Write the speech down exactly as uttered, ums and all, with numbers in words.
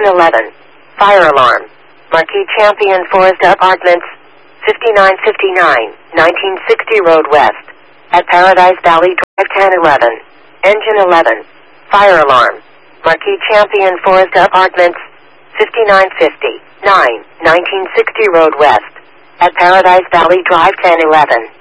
eleven. Fire alarm. Marquis Champion Forest Apartments, fifty-nine fifty-nine, nineteen sixty Road West. At Paradise Valley Drive ten eleven. Engine eleven. Fire alarm. Marquis Champion Forest Apartments, fifty-nine fifty-nine, nineteen sixty Road West. At Paradise Valley Drive ten eleven.